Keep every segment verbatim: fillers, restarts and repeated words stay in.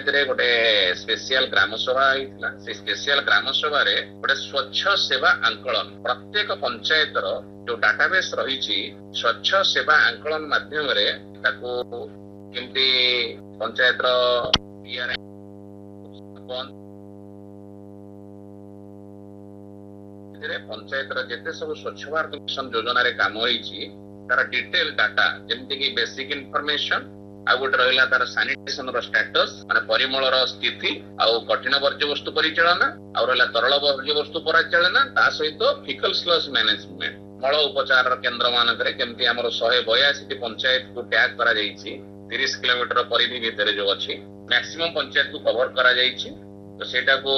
पंचायत रे गोटे स्पेशल ग्राम सभा होइतिला। से स्पेशल ग्राम सभा रे गोटे स्वच्छ सेवा आंकलन प्रत्येक पंचायत रो जो डाटाबेस रही स्वच्छ सेवा आंकलन माध्यम रे ताको केमती पंचायत रो पंचायत रो जेते सब स्वच्छ भारत मिशन योजना रे काम होईची तार डिटेल डाटा जेमती कि बेसिक इनफॉरमेशन आ गोटे रहिला तार सैनिटेशन रो स्टेटस माने परिमल रो स्थिति आ कठिन वर्ज्य वस्तु परिचालना आ रहिला तरल वर्ज्य वस्तु परिचालना ता सहित फिकल स्लज मैनेजमेंट मल उपचार केंद्र मानक रे केमती हमर एक सौ बयासी पंचायत को टैग करा जाईची तीस किलोमीटर परिधि भीतर जो अछि मैक्सिमम पंचायत को कवर करा जाईची। तो सेटा को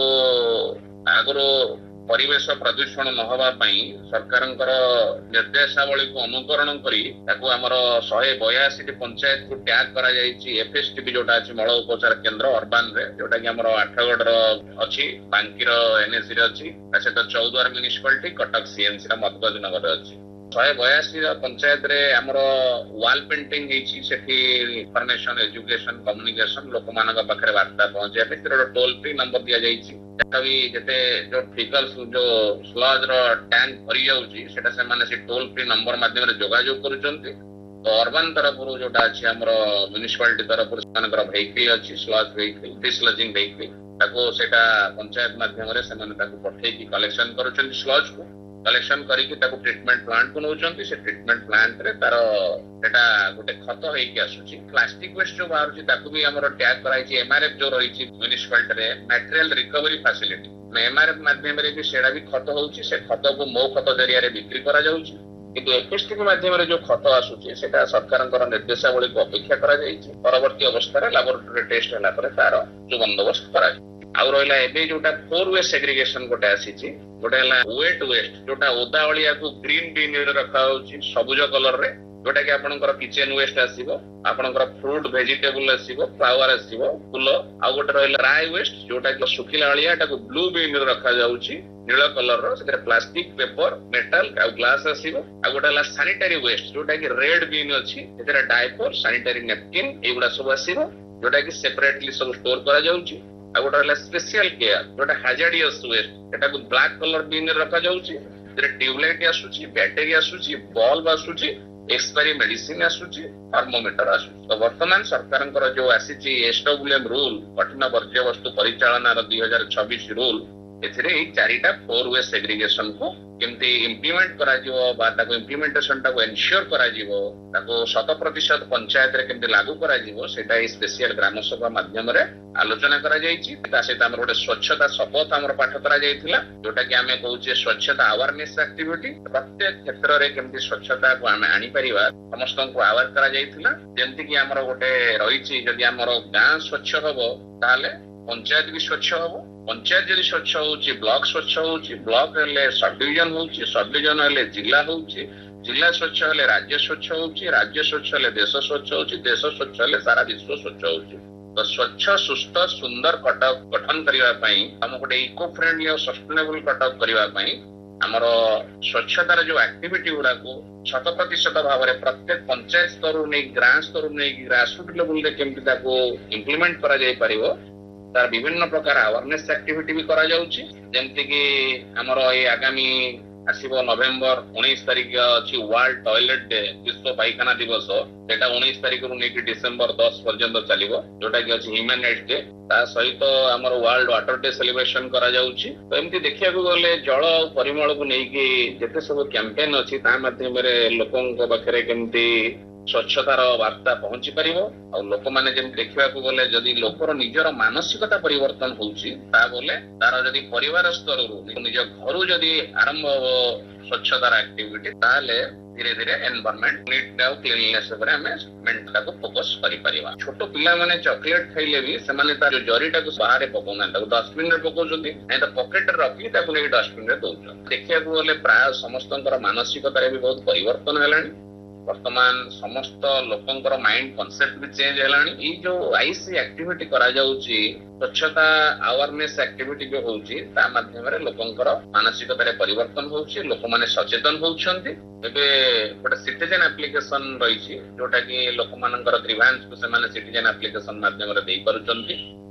आगरो परिवेश प्रदूषण न होबा पई सरकारंकर निर्देशावली को अनुकरण करी ताको हमर एक सौ बयासी पंचायत को टैग करा जाईची एफएसटीबी जोटा अछि मल उपचार केंद्र अर्बन रे जोटा कि हमर आठगढ़ रो अछि बांकी रो एनएसी रे अछि तासे तो चौद्वार म्युनिसिपालिटी कटक सीएमसी रा मधुगज नगर रे अछि। एक सौ बयासी पंचायत रे हमर वाल पेंटिंग हेची सेठी इन्फॉर्मेशन एजुकेशन कम्युनिकेशन लोक मानक पाखरे वार्ता पहुंचे पे टोल फ्री नंबर दिया जाईची भी जेते जो फिकल जो स्लज रो टैंक भरी जाउची सेटा से माने से टोल फ्री नंबर माध्यम रे जोगाजोग करूचंती। तो अर्बन तरफ रो जोटा अछि हमर म्युनिसिपालिटी तरफ रो मानकर वेहिकल अछि स्लज वेहिकल डिस्लजिंग वेहिकल ताको सेटा पंचायत माध्यम रे से माने ताको पठै की कलेक्शन करूचंती स्लज को कलेक्शन करिकी ताको ट्रीटमेंट प्लांट को नउचंती से ट्रीटमेंट प्लांट रे तार एटा गोटे खत होई के आसुची प्लास्टिक वेस्ट जो बाहर छी ताको भी हमर टैग कराइची एमआरएफ जो रही छी म्युनिसिपालिटी रे मटेरियल रिकवरी फैसिलिटी एमआरएफ माध्यम रे भी सेडा भी खत होउची से खत को मो खत जरिया रे बिक्री करा जाउची किंतु एफएसटी के माध्यम रे जो खत आसुची सेटा सरकारंकर निर्देशावली को अपेक्षा करा जाईची परवर्ती अवस्था रे लैबोरेटरी टेस्ट होला पर तार जो बंदोबस्त करा आउ रहिला एबे जोटा फोर वे सेग्रीगेशन गोटे आसीची गोटे हला वेट वेस्ट जोटा ओदा अलिया को ग्रीन बिन रे रखा होची सबुज कलर रे जोटा कि आपनकर किचन वेस्ट आसीबो आपनकर फ्रूट वेजिटेबल आसीबो फ्लावर आसीबो फूल आ गोटे रहिला ड्राई वेस्ट जोटा कि सुखिला अलिया टाको ब्लू बिन रे रखा जाउची नीला कलर रो सेते प्लास्टिक पेपर मेटल आ ग्लास आसीबो आ गोटे हला सैनिटरी वेस्ट जोटा कि रेड बिन अछि सेते डायपर सैनिटरी नैपकिन एगुडा सब आसीबो जोटा कि सेपरेटली सब स्टोर करा जाउची आ गोटे हला स्पेशल केयर जोटा हैजार्डियस वेस्ट एटा को ब्लैक कलर बिन रे रखा जाउची जेरे ट्यूबलाइट आसुची बैटरी आसुची बल्ब आसुची एक्सपायरी मेडिसिन आसुची थर्मोमीटर आसुची। तो वर्तमान सरकारंकर जो आसीची एसडब्ल्यूएम रूल कठिन वर्ज्य वस्तु परिचालन रो दो हज़ार छब्बीस रूल एथिरे ई चारिटा फोर वे सेग्रीगेशन को केमती इम्प्लीमेंट करा जिवो बा ताको इम्प्लीमेंटेशन टाको एन्श्योर करा जिवो ताको शत प्रतिशत पंचायत रे केमती लागू करा जिवो सेटा ई स्पेशल ग्राम सभा माध्यम रे आलोचना करा जाईची ता सेटा हमर गोटे स्वच्छता शपथ हमर पाठ करा जाईथिला जोटा कि हमें कहूचे स्वच्छता अवेयरनेस एक्टिविटी प्रत्येक क्षेत्र रे केमती स्वच्छता को हमें आनी परिवा समस्त को अवेयर करा जाईथिला जेमती कि हमर गोटे रहिची जदी हमर गां स्वच्छ हबो ताले पंचायत भी स्वच्छ हबो पंचायत जदि स्वच्छ होउची ब्लॉक स्वच्छ होउची ब्लॉक हेले सब डिविजन होउची सब डिविजन हेले जिला होउची जिला स्वच्छ हेले राज्य स्वच्छ होउची राज्य स्वच्छ हेले देश स्वच्छ होउची देश स्वच्छ हेले सारा विश्व स्वच्छ होउची। तो स्वच्छ सुस्थ सुंदर कटक गठन करिवा पई हम गोटे इको फ्रेंडली और सस्टेनेबल कटक करिवा पई हमर स्वच्छतार जो एक्टिविटी गुडा को शत प्रतिशत भाव में प्रत्येक पंचायत स्तर नहीं ग्राम स्तर नहीं ग्रासरूट लेवल रे केमती ताको इम्प्लीमेंट करा जाय परिबो तार विभिन्न प्रकार अवेयरनेस एक्टिविटी भी करा जाउची जेमति कि हमर ए आगामी आसीबो नवेम्बर उन्नीस तारिख अछि वर्ल्ड टॉयलेट डे विश्व पायखाना दिवस सेटा उन्नीस तारिख रु नेकी डिसेंबर दस पर्यंत चलिबो जोटा कि अछि ह्यूमन राइट्स डे ता सहित हमर वर्ल्ड वाटर डे सेलिब्रेशन करा जाउची। तो एमति देखिया को गले जल परिमल को नेकी जेते सब कैंपेन अछि ता माध्यम रे लोकन को बखरे केमति स्वच्छतार वार्ता पहुंची पारिबो आ लोक माने जेम देखिबा को गले जदी लोकर निजर मानसिकता परिवर्तन होउची ता बोले तार जदी परिवार स्तर रु निज घरु जदी आरंभ स्वच्छतार एक्टिविटी ताले धीरे धीरे एनवायरनमेंट नीट और क्लीननेस पर हमें मेंटल को फोकस करि परिबा। छोटो पिला माने चॉकलेट खाइले भी से माने तार जरीटा को बाहर पकोना ताको डस्टबिन रे पकोजोदी नै त पॉकेट रे रखी ताको नै डस्टबिन रे दोउछ। देखिया को गले प्राय समस्तंकर मानसिकता रे भी बहुत परिवर्तन हेलानी वर्तमान समस्त लोकंकर माइंड कॉन्सेप्ट भी चेंज हेलानी ई जो आईसी एक्टिविटी करा जाउची स्वच्छता अवेयरनेस एक्टिविटी जो होउची ता माध्यम रे लोकंकर मानसिकता रे परिवर्तन होउची लोक माने सचेतन होउछंती एबे गोटे सिटीजन एप्लीकेशन रहिची जोटा कि लोक मानकर ग्रीवांस को से माने सिटीजन एप्लीकेशन माध्यम रे देई करूछंती